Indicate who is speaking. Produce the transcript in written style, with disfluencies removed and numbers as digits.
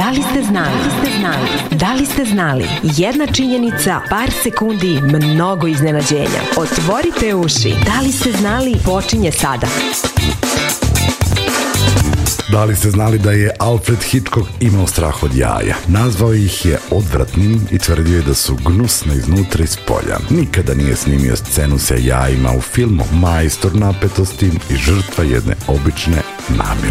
Speaker 1: Da li ste znali? Da li ste znali? Jedna činjenica, par sekundi, mnogo iznenađenja. Otvorite uši. Da li ste znali? Počinje sada.
Speaker 2: Da li ste znali da je Alfred Hitchcock imao strah od jaja? Nazvao ih je odvratnim i tvrdio je da su gnusne iznutra i spolja. Nikada nije snimio scenu sa jajima u filmu, majstor napetosti i žrtva jedne obične namirnice.